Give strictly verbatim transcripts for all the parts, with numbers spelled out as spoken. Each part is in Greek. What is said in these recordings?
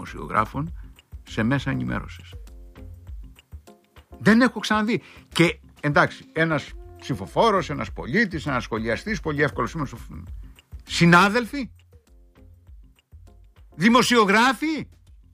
δημοσιογράφων σε μέσα ενημέρωσης. Δεν έχω ξαναδεί. Και εντάξει, ένας ψηφοφόρος, ένας πολίτης, ένας σχολιαστής, πολύ εύκολο σήμερα. Συνάδελφοι, δημοσιογράφοι.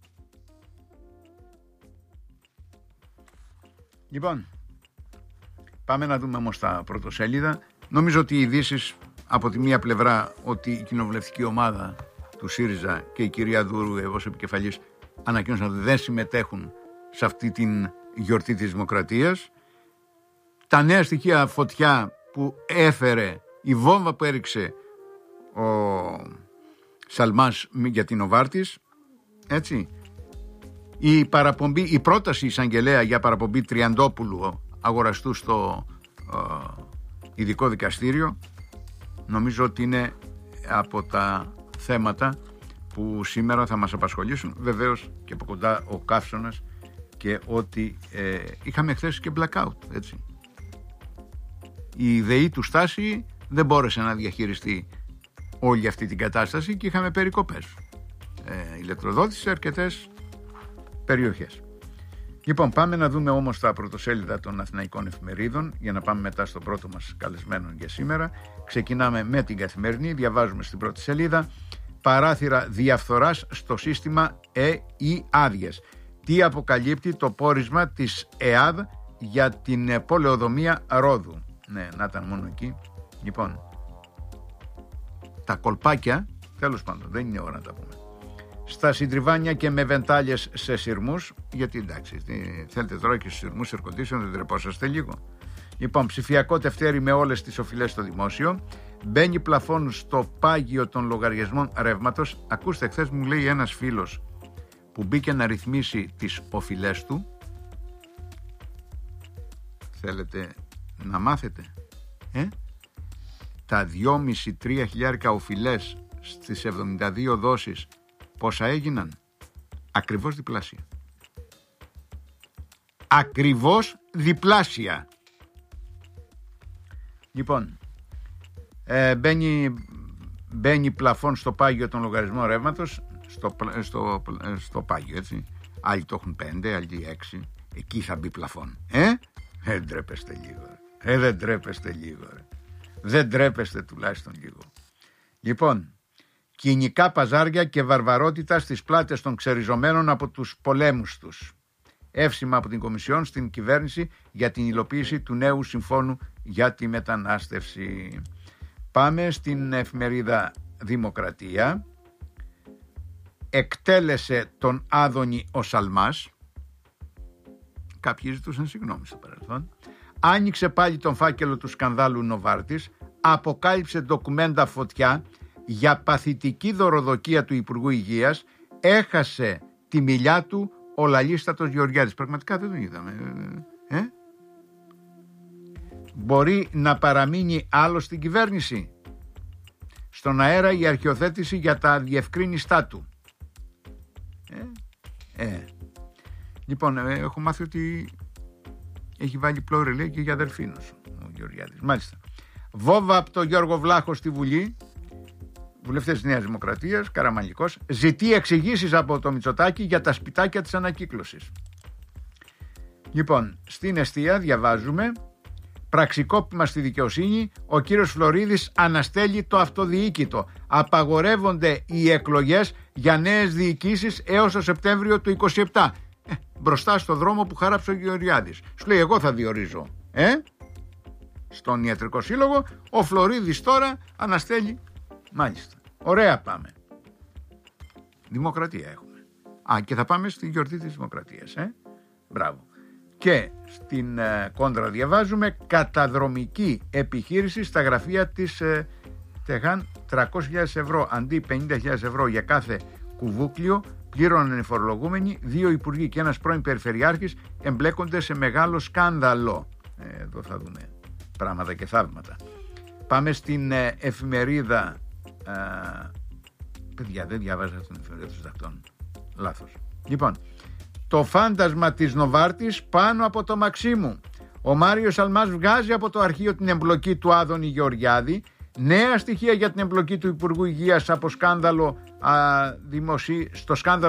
Λοιπόν, πάμε να δούμε όμως τα πρωτοσέλιδα. Νομίζω ότι οι ειδήσεις από τη μία πλευρά ότι η κοινοβουλευτική ομάδα του ΣΥΡΙΖΑ και η κυρία Δούρου ως επικεφαλής ανακοίνωσαν ότι δεν συμμετέχουν σε αυτή την γιορτή της Δημοκρατίας. Τα νέα στοιχεία φωτιά που έφερε, η βόμβα που έριξε ο Σαλμάς για την Νοβάρτης, έτσι, η, παραπομπή, η πρόταση εισαγγελέα για παραπομπή Τριαντόπουλου αγοραστού στο ε, ειδικό δικαστήριο, νομίζω ότι είναι από τα θέματα που σήμερα θα μας απασχολήσουν. Βεβαίως και από κοντά ο καύσωνας και ότι ε, είχαμε χθες και blackout, έτσι. Η ΔΕΗ του Στάση δεν μπόρεσε να διαχειριστεί όλη αυτή την κατάσταση και είχαμε περικοπές ε, ηλεκτροδότηση σε αρκετές περιοχές. Λοιπόν, πάμε να δούμε όμως τα πρωτοσέλιδα των αθηναϊκών εφημερίδων για να πάμε μετά στο πρώτο μας καλεσμένο για σήμερα. Ξεκινάμε με την Καθημερινή, διαβάζουμε στην πρώτη σελίδα παράθυρα διαφθοράς στο σύστημα Ε ή άδειες. Τι αποκαλύπτει το πόρισμα της ΕΑΔ για την πολεοδομία Ρόδου. Ναι, να ήταν μόνο εκεί. Λοιπόν, τα κολπάκια, τέλος πάντων, δεν είναι ώρα να τα πούμε. Στα συντριβάνια και με βεντάλιες σε σειρμούς, γιατί εντάξει, θέλετε τώρα και στους σειρμούς air-condition, δεν τρεπόσαστε λίγο. Λοιπόν, ψηφιακό τευτέρι με όλες τις οφειλές στο δημόσιο. Μπαίνει πλαφόν στο πάγιο των λογαριασμών ρεύματος. Ακούστε, χθες μου λέει ένας φίλος που μπήκε να ρυθμίσει τις οφειλές του. Θέλετε να μάθετε, ε? Τα δυόμισι με τρία χιλιάρικα οφειλές στις εβδομήντα δύο δόσεις πόσα έγιναν? Ακριβώς διπλάσια. Ακριβώς διπλάσια. Λοιπόν, ε, μπαίνει, μπαίνει πλαφόν στο πάγιο των λογαριασμών ρεύματος, στο, στο, στο πάγιο, έτσι. Άλλοι το έχουν πέντε, άλλοι έξι. Εκεί θα μπει πλαφόν. Ε, δεν τρέπεστε λίγο. Ρε. Ε, δεν τρέπεστε λίγο. Ρε. Δεν τρέπεστε τουλάχιστον λίγο. Λοιπόν, κοινικά παζάρια και βαρβαρότητα στις πλάτες των ξεριζωμένων από τους πολέμους τους. Εύσημα από την Κομισιόν στην κυβέρνηση για την υλοποίηση του νέου συμφώνου για τη μετανάστευση. Πάμε στην εφημερίδα Δημοκρατία. Εκτέλεσε τον Άδωνη ο Σαλμάς. Κάποιοι ζητούσαν συγγνώμη στο παρελθόν. Άνοιξε πάλι τον φάκελο του σκανδάλου Νοβάρτης. Αποκάλυψε ντοκουμέντα φωτιά για παθητική δωροδοκία του Υπουργού Υγείας. Έχασε τη μιλιά του ο λαλίστατος Γεωργιάδης. Πραγματικά δεν τον είδαμε. Ε? Μπορεί να παραμείνει άλλο στην κυβέρνηση? Στον αέρα η αρχιοθέτηση για τα διευκρίνιστά του. Ε, ε. Λοιπόν, ε, έχω μάθει ότι έχει βάλει πλώρη, λέει, και για αδελφίνος ο Γεωργιάδης. Μάλιστα. Βόβα από τον Γιώργο Βλάχο στη Βουλή. Βουλευτές της Νέας Δημοκρατίας, Καραμανλικός, ζητεί εξηγήσεις από το Μητσοτάκη για τα σπιτάκια της ανακύκλωσης. Λοιπόν, στην εστία διαβάζουμε πραξικόπημα στη δικαιοσύνη, ο κύριος Φλωρίδης αναστέλει το αυτοδιοίκητο. Απαγορεύονται οι εκλογές για νέες διοικήσεις έως το Σεπτέμβριο του είκοσι επτά. Ε, μπροστά στο δρόμο που χάραψε ο Γεωργιάδης. Σου λέει, εγώ θα διορίζω. Ε? Στον Ιατρικό Σύλλογο, ο Φλωρίδης τώρα αναστέλει. Μάλιστα. Ωραία, πάμε. Δημοκρατία έχουμε. Α, και θα πάμε στη γιορτή της Δημοκρατίας. Ε? Μπράβο. Και στην ε, κόντρα διαβάζουμε καταδρομική επιχείρηση στα γραφεία της ε, Τεχάν, τριακόσιες χιλιάδες ευρώ αντί πενήντα χιλιάδες ευρώ για κάθε κουβούκλιο πλήρωναν οι φορολογούμενοι. Δύο υπουργοί και ένας πρώην περιφερειάρχης εμπλέκονται σε μεγάλο σκάνδαλο. Ε, εδώ θα δούμε πράγματα και θαύματα. Πάμε στην ε, εφημερίδα. Ε, παιδιά, δεν διαβάζα την εφημερίδα των συντακτών. Λάθος. Λοιπόν, το φάντασμα της Νοβάρτης πάνω από το Μαξίμου. Ο Μάριος Σαλμάς βγάζει από το αρχείο την εμπλοκή του Άδωνη Γεωργιάδη. Νέα στοιχεία για την εμπλοκή του Υπουργού Υγείας από σκάνδαλο, α, δημοσί... στο σκάνδαλο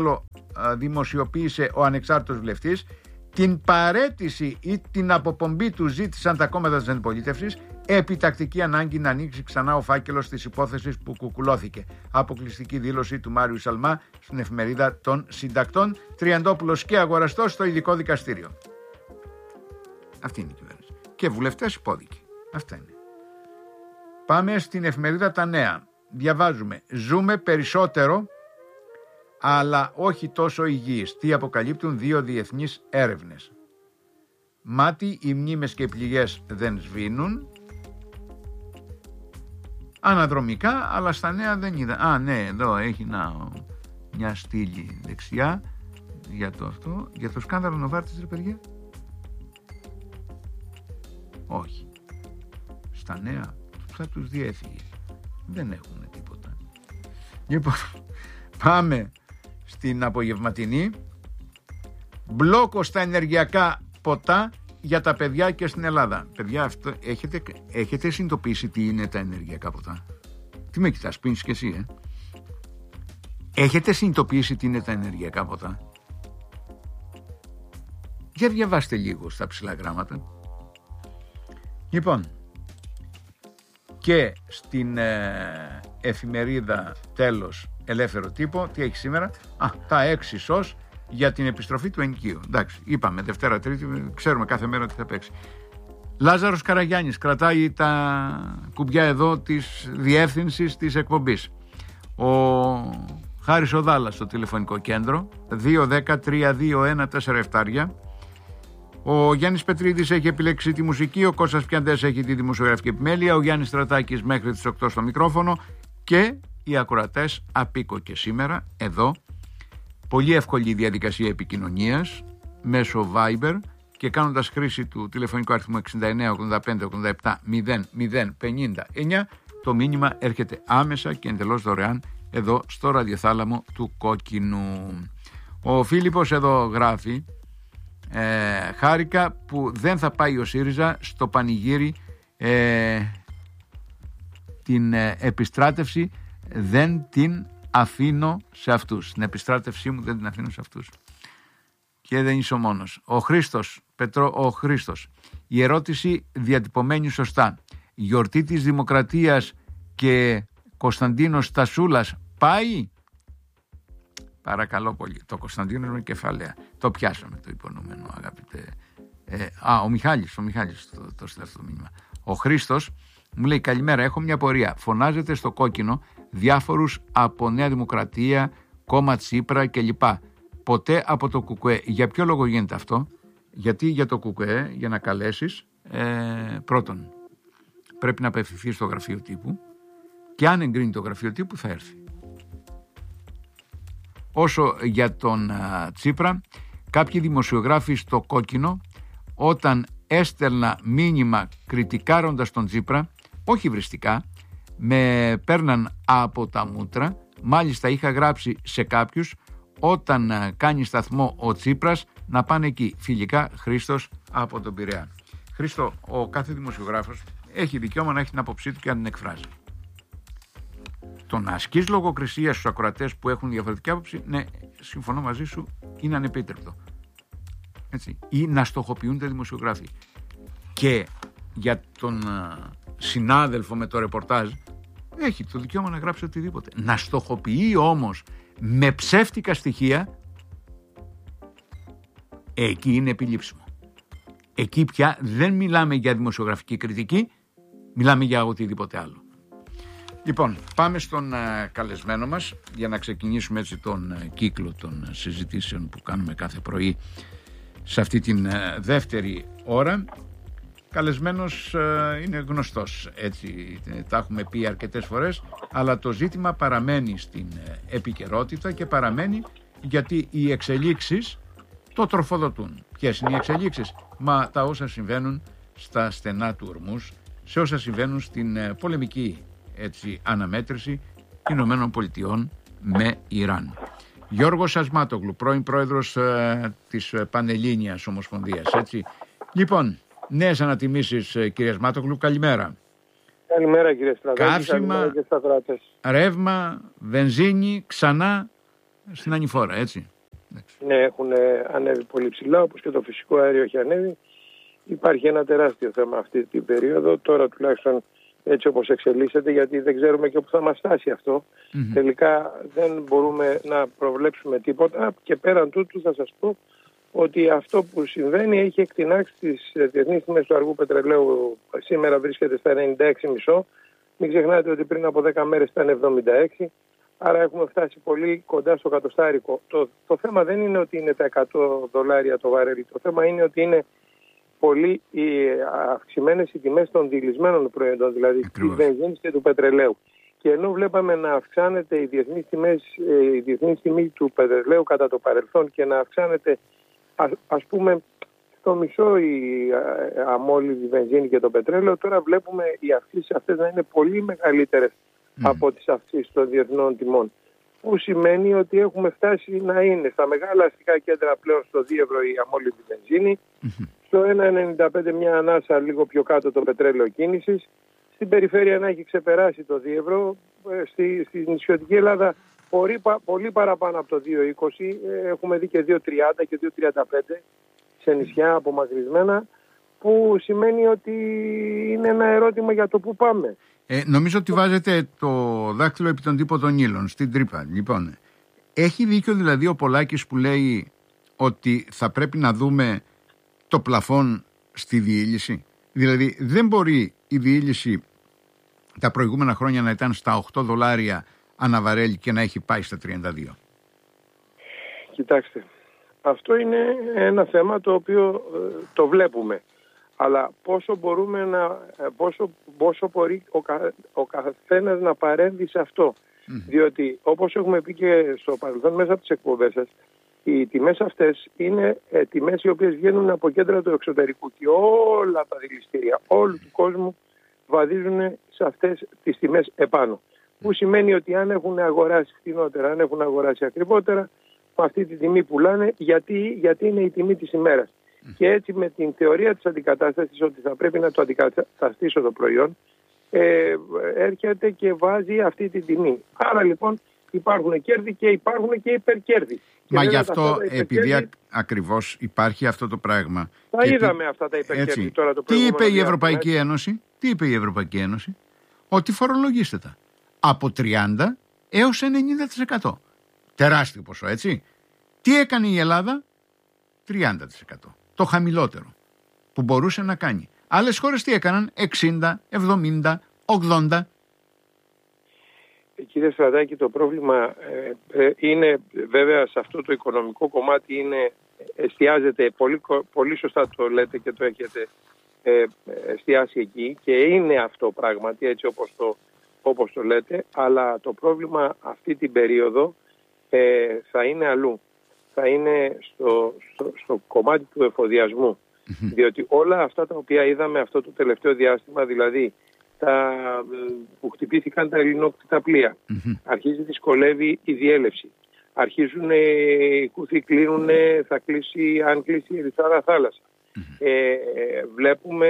δημοσιοποίησε ο ανεξάρτητος βουλευτής. Την παραίτηση ή την αποπομπή του ζήτησαν τα κόμματα της αντιπολίτευσης, επιτακτική ανάγκη να ανοίξει ξανά ο φάκελος της υπόθεσης που κουκουλώθηκε. Αποκλειστική δήλωση του Μάριου Σαλμά στην εφημερίδα των Συντακτών. Τριαντόπουλος και αγοραστός στο ειδικό δικαστήριο. Αυτή είναι η κυβέρνηση. Και βουλευτές υπόδικοι. Αυτά είναι. Πάμε στην εφημερίδα Τα Νέα. Διαβάζουμε: ζούμε περισσότερο, αλλά όχι τόσο υγιείς. Τι αποκαλύπτουν δύο διεθνείς έρευνες. Μάτι, οι μνήμες και οι πληγές δεν σβήνουν. Αναδρομικά, αλλά στα νέα δεν είδα. Α, ναι, εδώ έχει να, μια στήλη δεξιά για το αυτό. Για το σκάνδαλο Νοβάρτης, ρε παιδιά. Όχι. Στα νέα θα τους διέφυγε. Δεν έχουν τίποτα. Λοιπόν, πάμε στην απογευματινή. Μπλόκο στα ενεργειακά ποτά για τα παιδιά και στην Ελλάδα. Παιδιά, αυτό, έχετε, έχετε συνειδητοποιήσει τι είναι τα ενεργειακά ποτά? Τι με κοιτάς, πίνεις και εσύ, ε? Έχετε συνειδητοποιήσει τι είναι τα ενεργειακά ποτά? Για διαβάστε λίγο στα ψηλά γράμματα. Λοιπόν, και στην ε, εφημερίδα Τέλος Ελεύθερο Τύπο, τι έχει σήμερα? Α, τα έξι σως για την επιστροφή του ενοικίου. Εντάξει, είπαμε Δευτέρα Τρίτη, ξέρουμε κάθε μέρα τι θα παίξει. Λάζαρος Καραγιάννης κρατάει τα κουμπιά εδώ της διεύθυνσης της εκπομπής. Ο Χάρης Οδάλας στο τηλεφωνικό κέντρο δύο δέκα τρία δύο ένα τέσσερα επτά. Ο Γιάννης Πετρίδης έχει επιλέξει τη μουσική, ο Κώστας Πιαντές έχει τη δημοσιογραφική επιμέλεια, ο Γιάννης Στρατάκης μέχρι τις οκτώ στο μικρόφωνο και οι ακροατές απίκο και σήμερα εδώ. Πολύ εύκολη διαδικασία επικοινωνίας μέσω Viber και κάνοντας χρήση του τηλεφωνικού αριθμού εξήντα εννέα ογδόντα πέντε ογδόντα επτά μηδέν μηδέν πενήντα εννέα, το μήνυμα έρχεται άμεσα και εντελώς δωρεάν εδώ στο ραδιοθάλαμο του Κόκκινου. Ο Φίλιππος εδώ γράφει: Ε, χάρηκα που δεν θα πάει ο ΣΥΡΙΖΑ στο πανηγύρι, ε, την ε, επιστράτευση δεν την αφήνω σε αυτούς. Την επιστράτευσή μου δεν την αφήνω σε αυτούς. Και δεν είσαι ο μόνος. Ο Χρήστος, Πετρό, ο Χρήστος. Η ερώτηση διατυπωμένη σωστά. Γιορτή της Δημοκρατίας και Κωνσταντίνος Στασούλας πάει? Παρακαλώ πολύ. Το Κωνσταντίνο είναι κεφαλαία. Το πιάσαμε το υπονοούμενο, αγαπητέ. Ε, α, ο Μιχάλης, ο Μιχάλης το, το στείλε αυτό το μήνυμα. Ο Χρήστος μου λέει: καλημέρα, έχω μια πορεία. Φωνάζετε στο Κόκκινο διάφορους από Νέα Δημοκρατία, κόμμα Τσίπρα κλπ. Ποτέ από το ΚΚΕ. Για ποιο λόγο γίνεται αυτό? Γιατί για το ΚΚΕ, για να καλέσεις, ε, πρώτον, πρέπει να απευθυνθεί στο γραφείο τύπου και αν εγκρίνει το γραφείο τύπου θα έρθει. Όσο για τον α, Τσίπρα, κάποιοι δημοσιογράφοι στο Κόκκινο, όταν έστελνα μήνυμα κριτικάροντας τον Τσίπρα, όχι βριστικά, με παίρναν από τα μούτρα. Μάλιστα είχα γράψει σε κάποιους, όταν α, κάνει σταθμό ο Τσίπρας, να πάνε εκεί. Φιλικά, Χρήστος από τον Πειραιά. Χρήστο, ο κάθε δημοσιογράφος έχει δικαίωμα να έχει την άποψή του και να την εκφράζει. Το να ασκείς λογοκρισία στους ακροατές που έχουν διαφορετική άποψη, ναι, συμφωνώ μαζί σου, είναι ανεπίτρεπτο. Έτσι. Ή να στοχοποιούνται δημοσιογράφοι. Και για τον α, συνάδελφο με το ρεπορτάζ, έχει το δικαίωμα να γράψει οτιδήποτε. Να στοχοποιεί όμως με ψεύτικα στοιχεία, εκεί είναι επιλήψιμο. Εκεί πια δεν μιλάμε για δημοσιογραφική κριτική, μιλάμε για οτιδήποτε άλλο. Λοιπόν, πάμε στον α, καλεσμένο μας για να ξεκινήσουμε έτσι τον α, κύκλο των α, συζητήσεων που κάνουμε κάθε πρωί σε αυτή την α, δεύτερη ώρα. Καλεσμένος α, είναι γνωστός, έτσι τα έχουμε πει αρκετές φορές, αλλά το ζήτημα παραμένει στην α, επικαιρότητα και παραμένει γιατί οι εξελίξεις το τροφοδοτούν. Ποιες είναι οι εξελίξεις? Μα τα όσα συμβαίνουν στα στενά του Ορμούς, σε όσα συμβαίνουν στην α, πολεμική έτσι, αναμέτρηση Ηνωμένων Πολιτειών με Ιράν. Γιώργος Ασμάτογλου, πρώην πρόεδρος ε, της Πανελλήνιας Ομοσπονδίας. Έτσι. Λοιπόν, νέες ανατιμήσεις, ε, κύριε Ασμάτογλου, καλημέρα. Καλημέρα, κύριε Στραδάκη. Καύσιμα, ρεύμα, βενζίνη, ξανά στην ανηφόρα, έτσι. Ναι, έχουν ανέβει πολύ ψηλά, όπως και το φυσικό αέριο έχει ανέβει. Υπάρχει ένα τεράστιο θέμα αυτή την περίοδο. Τώρα τουλάχιστον έτσι όπως εξελίσσεται, γιατί δεν ξέρουμε και όπου θα μας φτάσει αυτό. Mm-hmm. Τελικά δεν μπορούμε να προβλέψουμε τίποτα. Και πέραν τούτου θα σας πω ότι αυτό που συμβαίνει έχει εκτινάξει τις διεθνείς τιμές του αργού πετρελαίου. Σήμερα βρίσκεται στα ενενήντα έξι κόμμα πέντε. Μην ξεχνάτε ότι πριν από δέκα μέρες ήταν εβδομήντα έξι. Άρα έχουμε φτάσει πολύ κοντά στο κατοστάρικο. Το, το θέμα δεν είναι ότι είναι τα εκατό δολάρια το βαρέλι. Το θέμα είναι ότι είναι πολύ οι αυξημένες οι τιμές των διηλυσμένων προϊόντων, δηλαδή της βενζίνης και του πετρελαίου. Και ενώ βλέπαμε να αυξάνεται η διεθνής, τιμές, η διεθνής τιμή του πετρελαίου κατά το παρελθόν και να αυξάνεται ας, ας πούμε στο μισό η αμόλυδη βενζίνη και το πετρέλαιο, τώρα βλέπουμε οι αυξήσεις αυτές να είναι πολύ μεγαλύτερες mm. από τις αυξήσεις των διεθνών τιμών. Που σημαίνει ότι έχουμε φτάσει να είναι στα μεγάλα αστικά κέντρα πλέον στο δύο ευρώ η αμόλυδη βενζίνη, mm-hmm. στο ένα ενενήντα πέντε μια ανάσα λίγο πιο κάτω το πετρέλαιο κίνησης, στην περιφέρεια να έχει ξεπεράσει το δύο ευρώ, στη, στη νησιωτική Ελλάδα πολύ, πολύ παραπάνω από το δύο είκοσι, έχουμε δει και δύο τριάντα και δύο τριάντα πέντε σε νησιά απομακρυσμένα, που σημαίνει ότι είναι ένα ερώτημα για το πού πάμε. Ε, νομίζω ότι βάζετε το δάχτυλο επί τον τύπο των ήλων, στην τρύπα. Λοιπόν, έχει δίκιο δηλαδή ο Πολάκης που λέει ότι θα πρέπει να δούμε το πλαφόν στη διήλυση. Δηλαδή δεν μπορεί η διήλυση τα προηγούμενα χρόνια να ήταν στα οκτώ δολάρια αναβαρέλι και να έχει πάει στα τριάντα δύο. Κοιτάξτε, αυτό είναι ένα θέμα το οποίο ε, το βλέπουμε. Αλλά πόσο μπορούμε να, πόσο, πόσο μπορεί ο, κα, ο καθένας να παρέμβει σε αυτό. Mm. Διότι όπως έχουμε πει και στο παρελθόν μέσα από τις εκπομπές σας, οι τιμές αυτές είναι ε, τιμές οι οποίες βγαίνουν από κέντρα του εξωτερικού και όλα τα δηληστήρια όλου του κόσμου βαδίζουν σε αυτές τις τιμές επάνω. Που σημαίνει ότι αν έχουν αγοράσει φθηνότερα, αν έχουν αγοράσει ακριβότερα, με αυτή τη τιμή πουλάνε, γιατί, γιατί είναι η τιμή της ημέρας. Mm. Και έτσι με την θεωρία της αντικατάστασης ότι θα πρέπει να το αντικαταστήσω το προϊόν, ε, έρχεται και βάζει αυτή τη τιμή. Άρα λοιπόν υπάρχουν κέρδη και υπάρχουν και υπερκέρδη. Μα γι' αυτό επειδή α, ακριβώς υπάρχει αυτό το πράγμα. Τα είδαμε τι, αυτά τα υπερκέρδη τώρα το προηγούμενο. Τι είπε η διάστημα, Ευρωπαϊκή έτσι. Ένωση, τι είπε η Ευρωπαϊκή Ένωση, ότι φορολογήστε τα από τριάντα έως ενενήντα τοις εκατό. Τεράστιο ποσό, έτσι. Τι έκανε η Ελλάδα? τριάντα τοις εκατό. Το χαμηλότερο που μπορούσε να κάνει. Άλλες χώρες τι έκαναν? εξήντα, εβδομήντα, ογδόντα. Κύριε Στρατάκη, το πρόβλημα ε, ε, είναι βέβαια σε αυτό το οικονομικό κομμάτι, είναι, εστιάζεται, πολύ, πολύ σωστά το λέτε και το έχετε ε, εστιάσει εκεί και είναι αυτό πράγματι έτσι όπως το, όπως το λέτε, αλλά το πρόβλημα αυτή την περίοδο ε, θα είναι αλλού. Θα είναι στο, στο, στο κομμάτι του εφοδιασμού. Mm-hmm. Διότι όλα αυτά τα οποία είδαμε αυτό το τελευταίο διάστημα, δηλαδή τα, που χτυπήθηκαν τα ελληνόκτητα πλοία, mm-hmm. αρχίζει δυσκολεύει η διέλευση. Αρχίζουν οι κούθοι κλείνουν, θα κλείσει, αν κλείσει η Ερυθρά θάλασσα. Mm-hmm. Ε, βλέπουμε,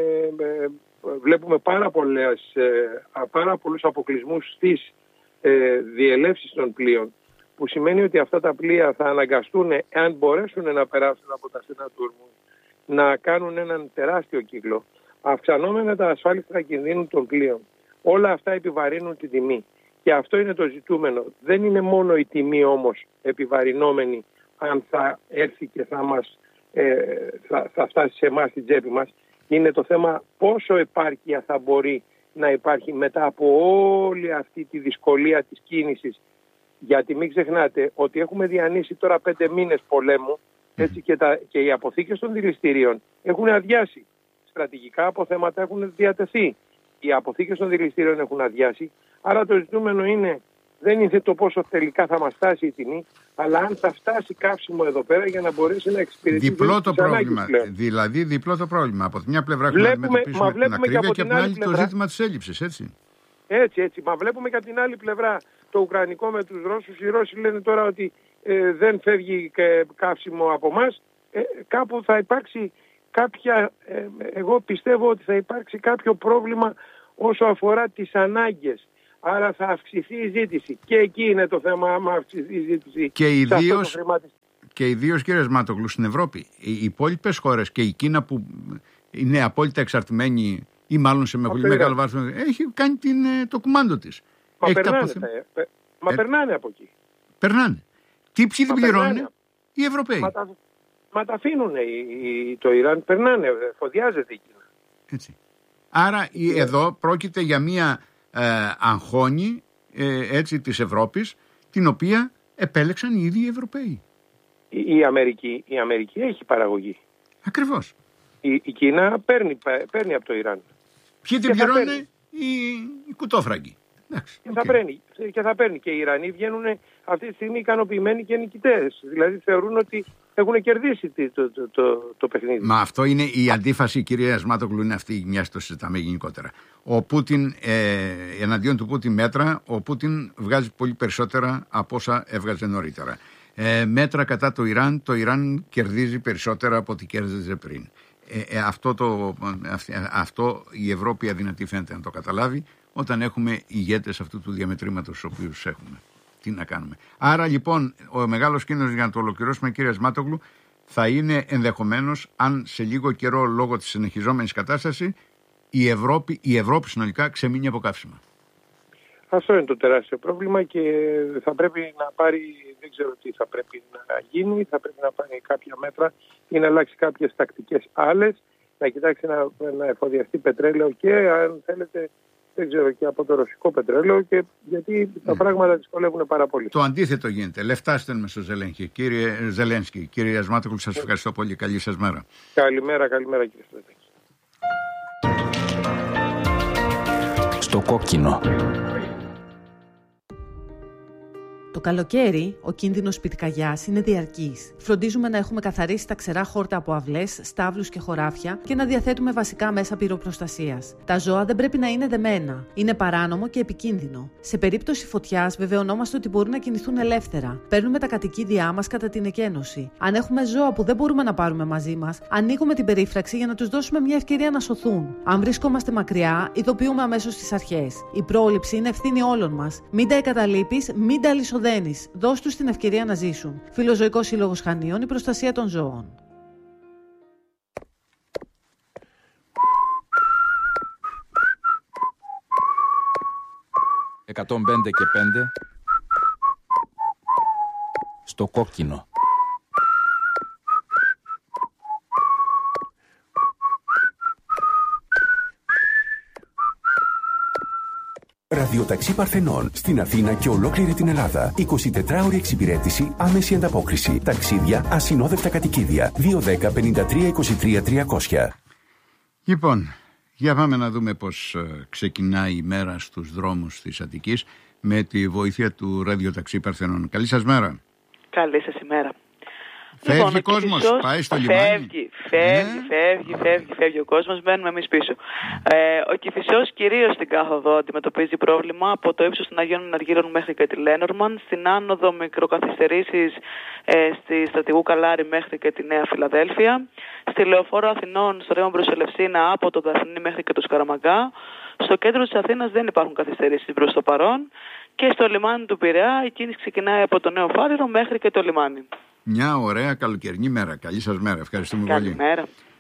ε, βλέπουμε πάρα, πολλές, ε, πάρα πολλούς αποκλεισμούς στις ε, διελεύσεις των πλοίων, που σημαίνει ότι αυτά τα πλοία θα αναγκαστούν, εάν μπορέσουν να περάσουν από τα στενά του ορμού, να κάνουν έναν τεράστιο κύκλο, αυξανόμενα τα ασφάλιστρα κινδύνου των πλοίων. Όλα αυτά επιβαρύνουν την τιμή. Και αυτό είναι το ζητούμενο. Δεν είναι μόνο η τιμή όμως επιβαρυνόμενη, αν θα έρθει και θα, μας, ε, θα, θα φτάσει σε εμάς στην τσέπη μας. Είναι το θέμα πόσο επάρκεια θα μπορεί να υπάρχει μετά από όλη αυτή τη δυσκολία της κίνησης. Γιατί μην ξεχνάτε ότι έχουμε διανύσει τώρα πέντε μήνες πολέμου, έτσι, και, τα, και οι αποθήκες των δηληστηρίων έχουν αδειάσει. Στρατηγικά αποθέματα έχουν διατεθεί. Οι αποθήκες των δηληστηρίων έχουν αδειάσει. Άρα το ζητούμενο είναι, δεν είναι το πόσο τελικά θα μας φτάσει η τιμή, αλλά αν θα φτάσει καύσιμο εδώ πέρα για να μπορέσει να εξυπηρετήσει. Διπλό το πρόβλημα. Δηλαδή, διπλό το πρόβλημα. Από τη μια πλευρά έχουμε να αντιμετωπίσουμε την ακρίβεια και, και από την άλλη πλευρά, το ζήτημα της έλλειψης, έτσι. Έτσι, έτσι. Μα βλέπουμε και από την άλλη πλευρά το ουκρανικό με τους Ρώσους. Οι Ρώσοι λένε τώρα ότι ε, δεν φεύγει και καύσιμο από εμάς. Ε, κάπου θα υπάρξει κάποια, ε, εγώ πιστεύω ότι θα υπάρξει κάποιο πρόβλημα όσο αφορά τις ανάγκες. Άρα θα αυξηθεί η ζήτηση. Και εκεί είναι το θέμα, άμα αυξηθεί η ζήτηση. Και ιδίως, και ιδίως, κύριε Ασμάτογλου, στην Ευρώπη. Οι υπόλοιπες χώρες και η Κίνα που είναι απόλυτα εξαρτημένη ή μάλλον σε με πολύ μεγάλο βάρος έχει κάνει την, το κουμάντο της. Μα, έχει περνάνε, αποθε... πε... Μα ε... περνάνε από εκεί. Περνάνε. Τι ποιοι την πληρώνουν? Οι Ευρωπαίοι. Μα τα, μα τα αφήνουν το Ιράν, περνάνε, φοδιάζεται η Κίνα. Έτσι. Άρα yeah. εδώ πρόκειται για μια ε, αγχώνη ε, έτσι, της Ευρώπης, την οποία επέλεξαν οι ίδιοι οι Ευρωπαίοι. Η, η, Αμερική, η Αμερική έχει παραγωγή. Ακριβώς. Η, η Κίνα παίρνει, παίρνει από το Ιράν. Ποιοι την πληρώνουν? Οι, οι κουτόφραγκοι. Εντάξει, και, okay. θα παίρνει, και θα παίρνει. Και οι Ιρανοί βγαίνουν αυτή τη στιγμή ικανοποιημένοι και νικητές. Δηλαδή θεωρούν ότι έχουν κερδίσει το, το, το, το παιχνίδι. Μα αυτό είναι η αντίφαση, κυρία Ασμάτογλου, είναι αυτή, μια το συζητάμε γενικότερα. Ο Πούτιν, ε, εναντίον του Πούτιν μέτρα, ο Πούτιν βγάζει πολύ περισσότερα από όσα έβγαζε νωρίτερα. Ε, μέτρα κατά το Ιράν, το Ιράν κερδίζει περισσότερα από ό,τι κέρδιζε πριν. Ε, ε, αυτό, το, αυτό η Ευρώπη αδυνατή φαίνεται να το καταλάβει όταν έχουμε ηγέτες αυτού του διαμετρήματος τους οποίους έχουμε. Τι να κάνουμε. Άρα λοιπόν ο μεγάλος κίνδυνος, για να το ολοκληρώσουμε, κύριε Ασμάτογλου, θα είναι ενδεχομένως, αν σε λίγο καιρό λόγω της συνεχιζόμενης κατάστασης η Ευρώπη, η Ευρώπη συνολικά ξεμείνει από καύσιμα. Αυτό είναι το τεράστιο πρόβλημα και θα πρέπει να πάρει, δεν ξέρω τι θα πρέπει να γίνει, θα πρέπει να πάρει κάποια μέτρα ή να αλλάξει κάποιες τακτικές άλλες, να κοιτάξει να, να εφοδιαστεί πετρέλαιο και αν θέλετε, δεν ξέρω, και από το ρωσικό πετρέλαιο, και γιατί τα ναι. πράγματα δυσκολεύουν πάρα πολύ. Το αντίθετο γίνεται. Λεφτά στέλνουμε στο Ζελένσκι. Κύριε Ζελένσκι, κύριε Ασμάτογλου, σας ευχαριστώ πολύ. Καλή σας μέρα. Καλημέρα, καλημέρα κύριε Στρατέγη. Στο κόκκινο. Το καλοκαίρι, ο κίνδυνος πυρκαγιάς είναι διαρκής. Φροντίζουμε να έχουμε καθαρίσει τα ξερά χόρτα από αυλές, στάβλους και χωράφια και να διαθέτουμε βασικά μέσα πυροπροστασίας. Τα ζώα δεν πρέπει να είναι δεμένα. Είναι παράνομο και επικίνδυνο. Σε περίπτωση φωτιάς, βεβαιωνόμαστε ότι μπορούν να κινηθούν ελεύθερα. Παίρνουμε τα κατοικίδια μας κατά την εκένωση. Αν έχουμε ζώα που δεν μπορούμε να πάρουμε μαζί μας, ανοίγουμε την περίφραξη για να τους δώσουμε μια ευκαιρία να σωθούν. Αν βρισκόμαστε μακριά, ειδοποιούμε αμέσως τις αρχές. Η πρόληψη είναι ευθύνη όλων μας. Μην τα εγκαταλείπεις, μην τα αλυσοδένεις. Δώσ' τους την ευκαιρία να ζήσουν. Φιλοζωικός Σύλλογος Χανίων, η προστασία των ζώων. εκατόν πέντε και πέντε στο κόκκινο. Ραδιοταξί Παρθενών στην Αθήνα και ολόκληρη την Ελλάδα. εικοσιτετράωρη εξυπηρέτηση, άμεση ανταπόκριση. Ταξίδια, ασυνόδευτα κατοικίδια. δύο ένα μηδέν πέντε τρία είκοσι τρία τριακόσια. Λοιπόν, για πάμε να δούμε πώς ξεκινάει η μέρα στους δρόμους της Αττικής με τη βοήθεια του Ραδιοταξί Παρθενών. Καλή σας μέρα. Καλή σας ημέρα. Φεύγει λοιπόν, ο κόσμος, Κηφισός, πάει στο λιμάνι. Φεύγει, φεύγει, ναι. φεύγει, φεύγει, φεύγει ο κόσμος, μένουμε εμείς πίσω. Ε, ο Κηφισός κυρίως στην κάθοδο αντιμετωπίζει πρόβλημα από το ύψος των Αγίων Αργύρων μέχρι και τη Λένορμαν, στην άνοδο μικροκαθυστερήσεις ε, στη Στρατηγού Καλάρη μέχρι και τη Νέα Φιλαδέλφια, στη Λεωφόρο Αθηνών, στο ρεύμα προς Ελευσίνα από το Δαφνί μέχρι και το Σκαραμαγκά. Στο κέντρο της Αθήνας δεν υπάρχουν καθυστερήσεις προς το παρόν και στο λιμάνι του Πειραιά η κίνηση ξεκινάει από το Νέο Φάληρο μέχρι και το λιμάνι. Μια ωραία καλοκαιρινή μέρα. Καλή σας μέρα. Ευχαριστούμε πολύ. Καλημέρα.